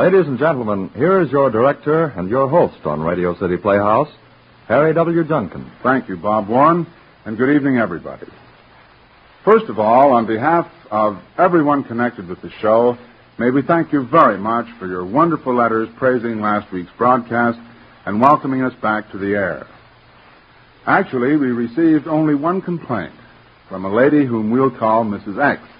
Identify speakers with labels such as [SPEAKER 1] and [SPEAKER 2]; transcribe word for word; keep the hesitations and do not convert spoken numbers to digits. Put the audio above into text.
[SPEAKER 1] Ladies and gentlemen, here is your director and your host on Radio City Playhouse, Harry W. Junkin.
[SPEAKER 2] Thank you, Bob Warren, and good evening, everybody. First of all, on behalf of everyone connected with the show, may we thank you very much for your wonderful letters praising last week's broadcast and welcoming us back to the air. Actually, we received only one complaint from a lady whom we'll call Missus X.